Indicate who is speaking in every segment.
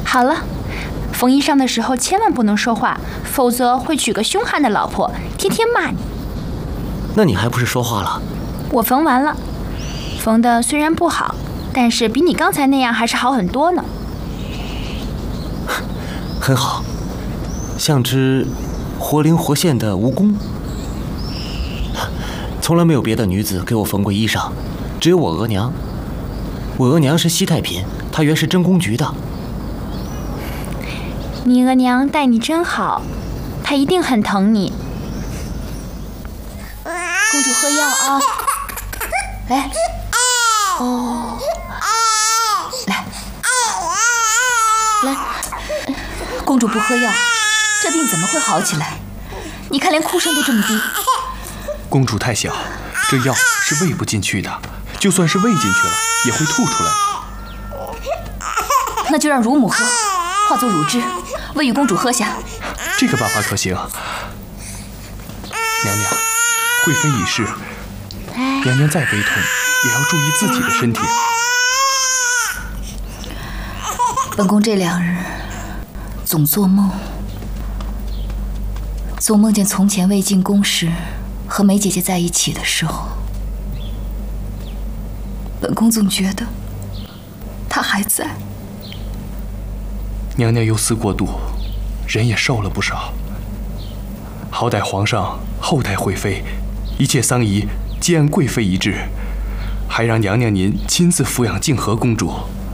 Speaker 1: 好了，缝衣裳的时候千万不能说话，否则会娶个凶悍的老婆，天天骂你。
Speaker 2: 那你还不是说话了？
Speaker 1: 我缝完了，缝的虽然不好，但是比你刚才那样还是好很多呢。
Speaker 2: 很好，像只活灵活现的蜈蚣。从来没有别的女子给我缝过衣裳，只有我额娘。我额娘是西太嫔，她原是真宫局的。
Speaker 1: 你额娘待你真好，她一定很疼你。公主喝药啊！来，哦，来，来，公主不喝药，这病怎么会好起来？你看，连哭声都这么低。
Speaker 3: 公主太小，这药是喂不进去的，就算是喂进去了，也会吐出来。
Speaker 1: 那就让乳母喝，化作乳汁，喂与公主喝下。
Speaker 3: 这个办法可行。娘娘，贵妃已逝，娘娘再悲痛，也要注意自己的身体。
Speaker 1: 本宫这2日总做梦，总梦见从前未进宫时和梅姐姐在一起的时候，本宫总觉得她还在。
Speaker 3: 娘娘忧思过度，人也瘦了不少。好歹皇上厚待贵妃，一切丧仪皆按贵妃遗制，还让娘娘您亲自抚养静和公主。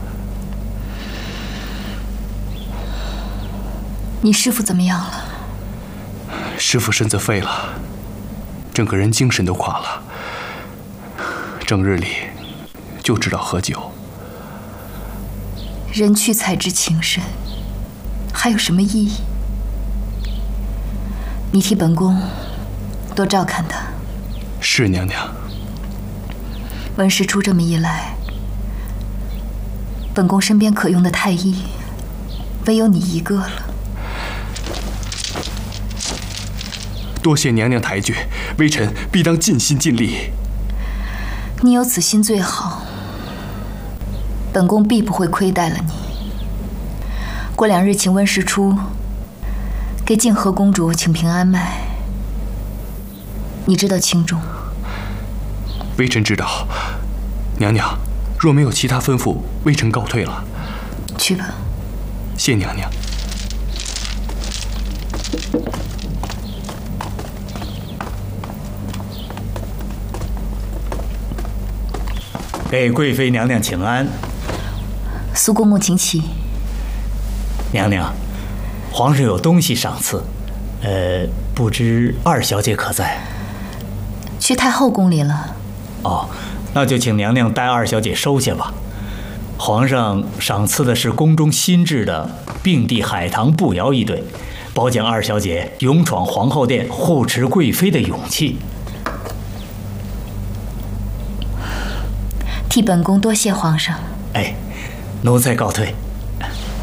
Speaker 1: 你师父怎么样了？
Speaker 3: 师父身子废了，整个人精神都垮了，正日里就知道喝酒。
Speaker 1: 人去才知情深，还有什么意义？你替本宫多照看他。
Speaker 3: 是娘娘。
Speaker 1: 温实初这么一来，本宫身边可用的太医唯有你一个了。
Speaker 3: 多谢娘娘抬举，微臣必当尽心尽力。
Speaker 1: 你有此心最好，本宫必不会亏待了你。过2日请温实初给静和公主请平安脉，你知道轻重。
Speaker 3: 微臣知道。娘娘，若没有其他吩咐，微臣告退了。
Speaker 1: 去吧。
Speaker 3: 谢娘娘。
Speaker 4: 给贵妃娘娘请安。
Speaker 1: 苏公公请起。
Speaker 4: 娘娘，皇上有东西赏赐，不知2小姐可在？
Speaker 1: 去太后宫里了。
Speaker 4: 哦，那就请娘娘带2小姐收下吧。皇上赏赐的是宫中新制的并蒂海棠步摇一对，褒奖2小姐勇闯皇后殿，护持贵妃的勇气。
Speaker 1: 替本宫多谢皇上。
Speaker 4: 奴才告退。